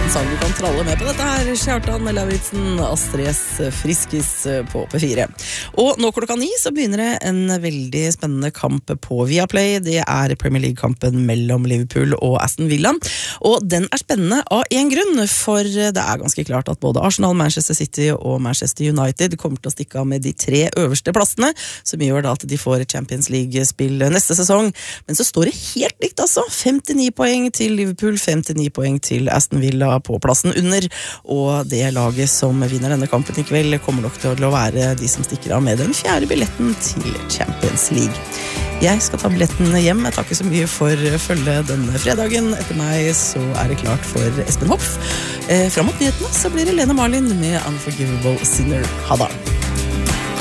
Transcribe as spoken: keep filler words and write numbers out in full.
en sang du kan tralle med på dette her. Kjartan Lauritzen, Astrid S. Friskis på P fire. Og nå klokka ni så begynner det en veldig spennende kamp på Viaplay. Det er Premier League-kampen mellom Liverpool og Aston Villa. Og den er spennende av en grunn, for det er ganske klart at både Arsenal, Manchester City og Manchester United kommer til å stikke av med de tre øverste plassene, som gjør da at de får Champions League-spill neste sesong. Men så står det helt likt, altså. femtini poeng til Liverpool, femtini poeng til Aston Villa på plassen under, og det laget som vinner denne kampen i kveld kommer nok til å være de som stikker av med den fjerde billetten til Champions League. Jeg skal ta billetten hjem. Jeg takker så mye for følge denne fredagen. Etter meg så er det klart for Espen Hoff. Eh, frem mot nyhetene så blir det Lene Marlin med Unforgivable Sinner. Ha da!